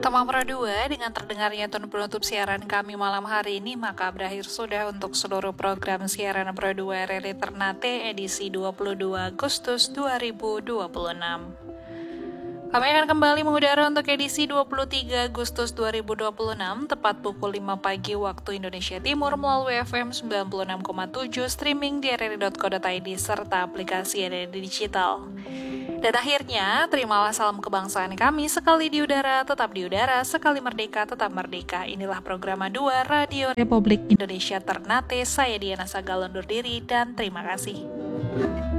Tema Pro 2 dengan terdengarnya tone penutup siaran kami malam hari ini, maka berakhir sudah untuk seluruh program siaran Pro 2 RRI Ternate edisi 22 Agustus 2026. Kami akan kembali mengudara untuk edisi 23 Agustus 2026 tepat pukul 5 pagi waktu Indonesia Timur melalui FM 96,7 streaming di rri.co.id serta aplikasi RRI Digital. Dan akhirnya, terimalah salam kebangsaan kami sekali di udara, tetap di udara, sekali merdeka, tetap merdeka. Inilah program 2 Radio Republik Indonesia Ternate. Saya Diana Sagal undur diri dan terima kasih.